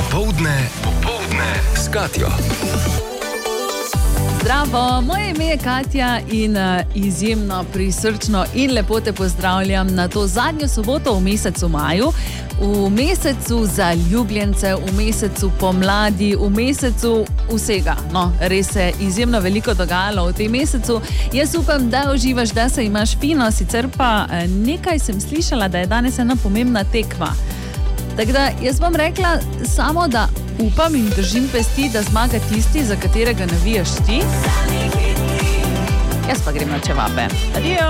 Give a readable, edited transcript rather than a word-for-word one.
Popoldne s Katjo. Zdravo, moje ime je Katja in izjemno prisrčno in lepo te pozdravljam na to zadnjo soboto v mesecu maju, v mesecu zaljubljencev, v mesecu pomladi, v mesecu vsega. No, res se izjemno veliko dogajalo v tem mesecu. Jaz upam, da uživaš, da se imaš fino, sicer pa nekaj sem slišala, da je danes ena pomembna tekma. Tako da jaz bom rekla samo, da upam in držim pesti, da zmaga tisti, za katerega navijaš ti. Jaz pa grem na čevape. Adijo!